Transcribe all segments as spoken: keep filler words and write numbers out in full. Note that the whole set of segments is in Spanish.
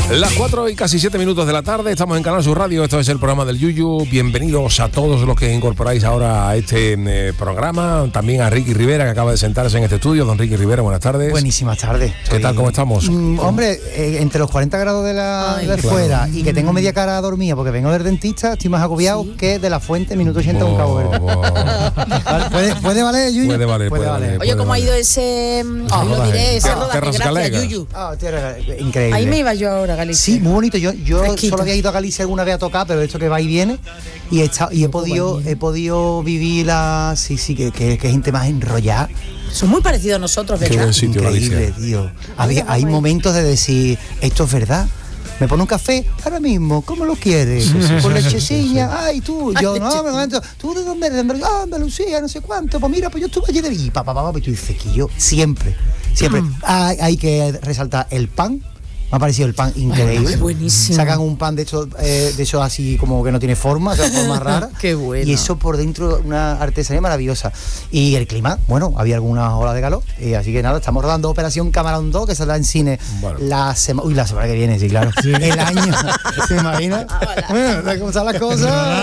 Las cuatro y casi siete minutos de la tarde, estamos en Canal Sur Radio, esto es el programa del Yuyu. Bienvenidos a todos los que incorporáis ahora a este eh, programa, también a Ricky Rivera, que acaba de sentarse en este estudio. Don Ricky Rivera, buenas tardes. Buenísimas tardes. ¿Qué Soy... tal, cómo estamos? Mm, hombre, eh, entre los cuarenta grados de la Ay, de claro. fuera y que tengo media cara dormida porque vengo del dentista, estoy más agobiado ¿Sí? que de la fuente, minuto ochenta con Cabo Verde. Oh, oh. ¿Vale? ¿Puede, ¿Puede valer, Yuyu? Puede valer, puede valer. Oye, ¿cómo ha ido ese, Ah, ahí lo rodaje. diré, ese Ah, rodaje? Terras Gracias, Galega. Yuyu. Ah, tierra, increíble. Ahí me iba yo ahora, Galicia. Sí, muy bonito. Yo, yo Fresquito. solo había ido a Galicia alguna vez a tocar, pero esto que va y viene. Y he, estado, y he podido he podido vivir la... Sí, sí, que, que, que gente más enrollada. Son muy parecidos a nosotros, Qué ¿verdad? buen sitio, Increíble, Galicia. tío. Había, hay momentos de decir, esto es verdad. Me pone un café ahora mismo, ¿cómo lo quieres? Con lechecilla, ay tú, yo Ay, no, leche. me momento, tú de dónde eres, ah, Andalucía, no sé cuánto, pues mira, pues yo estuve allí de y pa, pa, pa, pa, y tú dices que yo siempre, siempre, Mm. hay, hay que resaltar el pan. Me ha parecido el pan increíble. Ay, buenísimo. Sacan un pan de esos eh, de esos así como que no tiene forma, o sea, forma rara. Qué bueno. Y eso por dentro, una artesanía maravillosa. Y el clima, bueno, había algunas olas de calor. Y así que nada, estamos rodando Operación Camarón dos, que saldrá en cine Bueno. la semana. Uy, la semana que viene, sí, claro. El año. ¿Se imagina? Bueno, ¿sabes cómo están las cosas?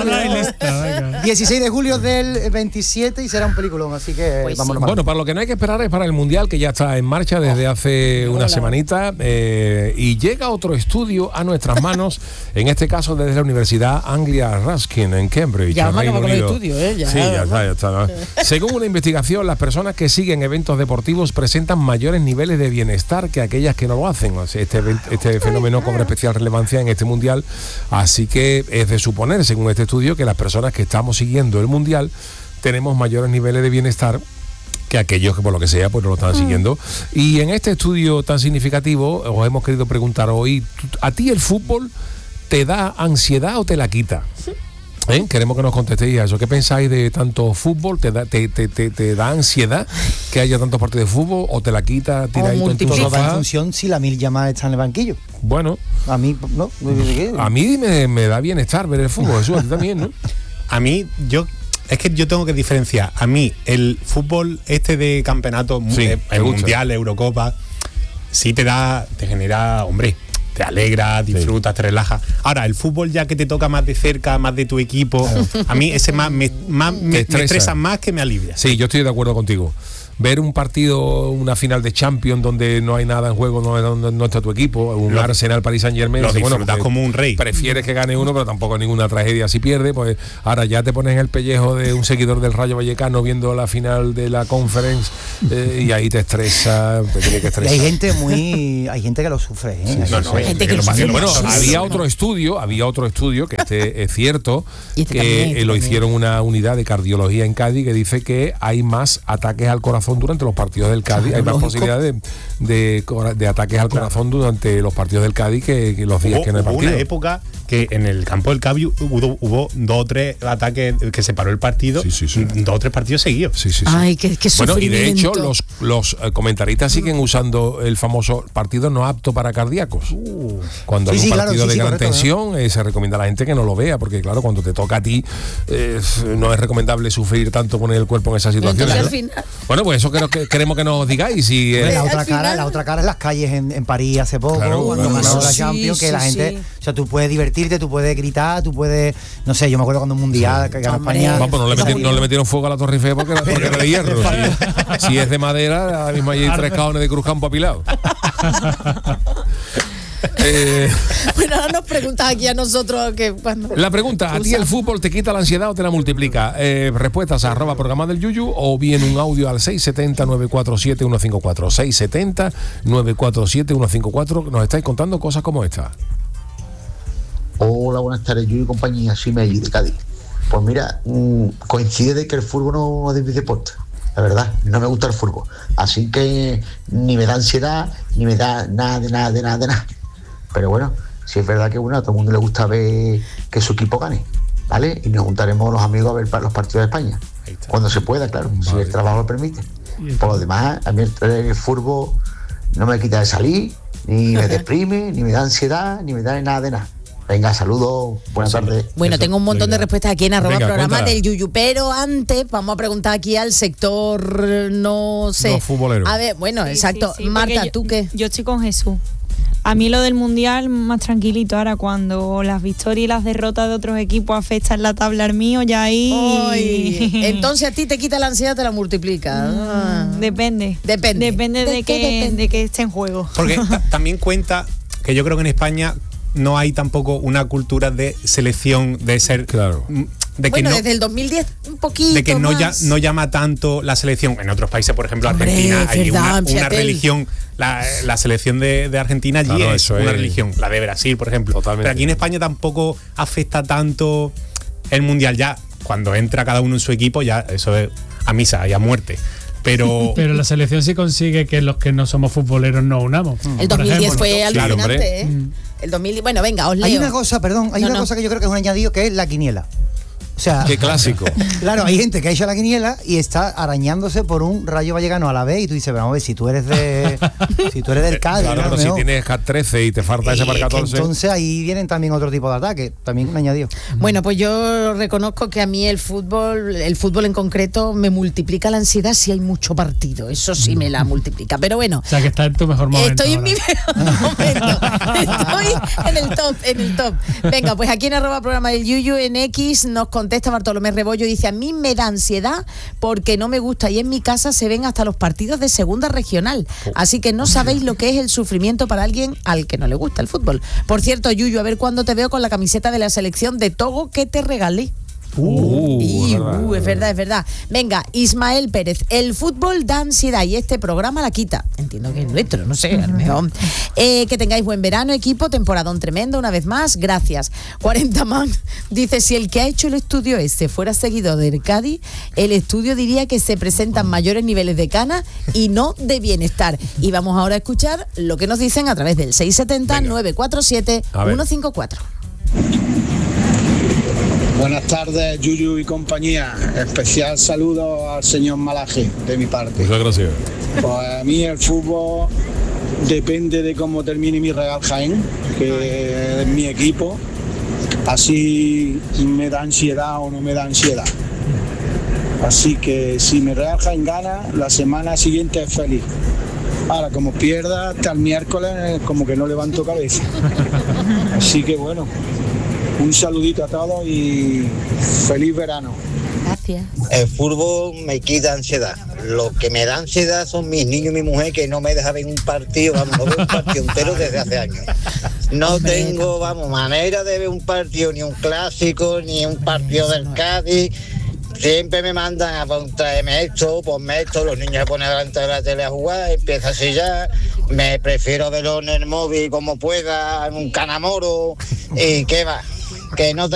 dieciséis de julio del veintisiete y será un peliculón, así que Pues sí. vámonos. para Bueno, para lo que no hay que esperar es para el Mundial, que ya está en marcha desde hace una hola. semanita, eh, y llega otro estudio a nuestras manos, en este caso desde la Universidad Anglia Ruskin en Cambridge, Ya vamos a Reino acabar con el Unido. estudio, ¿eh? Ya, sí, ya vamos. está, ya está, ¿no? Según una investigación, las personas que siguen eventos deportivos presentan mayores niveles de bienestar que aquellas que no lo hacen. O sea, este, event- este fenómeno cobra especial relevancia en este Mundial, así que es de suponer, según este estudio, que las personas que estamos siguiendo el Mundial tenemos mayores niveles de bienestar que aquellos que por lo que sea pues no lo están siguiendo. Y en este estudio tan significativo os hemos querido preguntar hoy, ¿a ti el fútbol te da ansiedad o te la quita? ¿Eh? Queremos que nos contestéis a eso. ¿Qué pensáis de tanto fútbol? ¿Te da, te, te, te, te da ansiedad que haya tantos partidos de fútbol o te la quita tiradito en tu Todo va en sofá? función si la mil llamadas está en el banquillo. Bueno, A mí, no. a mí me, me da bienestar ver el fútbol, eso a ti también, ¿no? A mí, yo es que yo tengo que diferenciar. A mí, el fútbol este de campeonato, Sí, eh, te el gusta. mundial, Eurocopa, sí te da, te genera, hombre, te alegra, disfrutas, te relajas. Ahora, el fútbol ya que te toca más de cerca, más de tu equipo, a mí ese más me, más, me, me estresa. estresa más que me alivia. Sí, yo estoy de acuerdo contigo. Ver un partido, una final de Champions donde no hay nada en juego, no, no, no está tu equipo, un Lo- Arsenal Paris Saint Germain, lo disfrutas pues, como un rey. prefieres que gane uno, pero tampoco es ninguna tragedia si pierde. Pues ahora ya te pones en el pellejo de un seguidor del Rayo Vallecano viendo la final de la Conference eh, y ahí te estresa, te tiene que Y estresar. hay gente muy, hay gente que lo sufre, ¿eh? No, no, Hay gente es que lo lo más- sufre lo más Bueno, horrible. había otro estudio, había otro estudio que este es cierto, Y este que también, eh, este lo también. hicieron una unidad de cardiología en Cádiz que dice que hay más ataques al corazón durante los partidos del Cádiz, hay más lógico. posibilidades de, de, cora- de ataques al corazón durante los partidos del Cádiz que, que los días Hubo, que no hay hubo partido. una época que en el campo del Cádiz hubo, hubo dos o tres ataques que se paró el partido, Sí, sí, sí. dos o tres partidos seguidos. Sí, sí, sí. Ay, qué, qué Bueno, y de hecho sufrimiento. los, los eh, comentaristas siguen usando el famoso partido no apto para cardíacos. Cuando Sí, hay un sí, claro, partido sí, de sí, gran correcto, tensión, eh, se recomienda a la gente que no lo vea, porque claro, cuando te toca a ti, eh, no es recomendable sufrir tanto poner el cuerpo en esas situaciones. Entonces, ¿no? al final- Bueno, pues eso que, que- queremos que nos digáis. Si, eh, Hombre, la al otra cara, final- la otra cara es las calles en, en París hace poco, Claro, cuando claro, ganó claro. la Sí, Champions, que sí, la gente, sí. o sea, tú puedes divertirte, tú puedes gritar, tú puedes, no sé, yo me acuerdo cuando un mundial que ganó Hombre. España. Vamos, pues no le, esa- metieron, no le metieron fuego a la Torre Eiffel porque, porque era de hierro. Si, si es de madera, ahora mismo hay tres cajones de Cruz Campo apilados. Eh, Bueno, ahora nos preguntas aquí a nosotros que cuando... La pregunta, ¿a ti el fútbol te quita la ansiedad o te la multiplica? Eh, respuestas a arroba programa del Yuyu o bien un audio al seis siete cero, nueve cuatro siete, uno cinco cuatro. seis siete cero, nueve cuatro siete, uno cinco cuatro. Nos estáis contando cosas como esta. Hola, buenas tardes, yo y compañía, soy Meli de Cádiz. Pues mira, mmm, coincide de que el fútbol no es de mi deporte, la verdad, no me gusta el fútbol. Así que ni me da ansiedad, ni me da nada, de nada, de nada, de nada. Pero bueno, sí es verdad que bueno, a todo el mundo le gusta ver que su equipo gane, ¿vale? Y nos juntaremos los amigos a ver pa- los partidos de España. Cuando se pueda, claro, si Vale. el trabajo lo permite. Por lo demás, a mí el, el fútbol no me quita de salir, ni me deprime, ni me da ansiedad, ni me da nada de nada. Venga, saludos, buenas tardes. Bueno, Eso, tengo un montón muy de bien. respuestas aquí en arroba Venga, programa cuéntala. del Yuyu, pero antes vamos a preguntar aquí al sector, no sé. No futbolero. A ver, bueno, Sí, exacto. sí, sí, Marta, porque yo- ¿tú qué? Yo estoy con Jesús. A mí lo del Mundial más tranquilito. Ahora cuando las victorias y las derrotas de otros equipos afectan la tabla al mío, ya ahí... Ay, entonces a ti te quita la ansiedad, te la multiplica. Ah. Depende. Depende. Depende de, ¿De que, qué depende? de que esté en juego. Porque ta- también cuenta que yo creo que en España no hay tampoco una cultura de selección, de ser... Claro. De que bueno, no, desde el dos mil diez un poquito de que no, ya, más. no llama tanto la selección. En otros países, por ejemplo, Hombre, Argentina, es hay verdad, una, una fíjate. religión. La, la selección de, de Argentina allí Claro, es eso una es. religión. La de Brasil, por ejemplo. Totalmente. Pero aquí en España tampoco afecta tanto el Mundial. Ya cuando entra cada uno en su equipo, ya eso es a misa y a muerte. Pero, Pero la selección sí consigue que los que no somos futboleros nos unamos. El Por dos mil diez ejemplo. fue Claro, alucinante, hombre. ¿eh? El dos mil diez, bueno, venga, os leo. Hay una cosa, perdón, hay No, una no. cosa que yo creo que es un añadido, que es la quiniela. O sea, Qué clásico. claro, hay gente que ha hecho la quiniela y está arañándose por un Rayo Vallecano a la vez y tú dices, vamos a ver, si tú eres de si tú eres del Cádiz, Claro, ¿no? pero si Mejor. tienes trece y te falta ese para Y que catorce. entonces ahí vienen también otro tipo de ataques, también un añadido. Bueno, pues yo reconozco que a mí el fútbol, el fútbol en concreto, me multiplica la ansiedad si hay mucho partido. Eso sí me la multiplica. Pero bueno, O sea, que está en tu mejor momento. estoy en ahora. mi mejor momento. Estoy en el top, en el top. Venga, pues aquí en arroba programa del Yuyu en X nos contesta Bartolomé Rebollo y dice: a mí me da ansiedad porque no me gusta y en mi casa se ven hasta los partidos de segunda regional. Así que no sabéis lo que es el sufrimiento para alguien al que no le gusta el fútbol. Por cierto, Yuyu, a ver cuándo te veo con la camiseta de la selección de Togo que te regalé. Uh, Y, es verdad, uh, es verdad, es verdad. Venga, Ismael Pérez, el fútbol da ansiedad y este programa la quita. Entiendo que es nuestro, no sé, a lo mejor. Eh, que tengáis buen verano, equipo, temporadón tremendo, una vez más, gracias. cuarenta man dice: si el que ha hecho el estudio este fuera seguidor del Cádiz, el estudio diría que se presentan mayores niveles de cana y no de bienestar. Y vamos ahora a escuchar lo que nos dicen a través del seis siete cero, nueve cuatro siete, uno cinco cuatro. Buenas tardes, Yuyu y compañía. Especial saludo al señor Malaje de mi parte. Muchas gracias. Pues a mí el fútbol depende de cómo termine mi Real Jaén, que es mi equipo. Así me da ansiedad o no me da ansiedad. Así que si mi Real Jaén gana, la semana siguiente es feliz. Ahora, como pierda, hasta el miércoles como que no levanto cabeza. Así que bueno, un saludito a todos y feliz verano. Gracias. El fútbol me quita ansiedad. Lo que me da ansiedad son mis niños y mi mujer, que no me dejan ver un partido, vamos, no veo un partido entero desde hace años. No Hombre, tengo, vamos, manera de ver un partido, ni un clásico, ni un partido del Cádiz. Siempre me mandan a pues, traerme esto, ponme esto, los niños se ponen delante de la tele a jugar, empieza así ya, me prefiero verlo en el móvil como pueda, en un canamoro, y qué va, que no te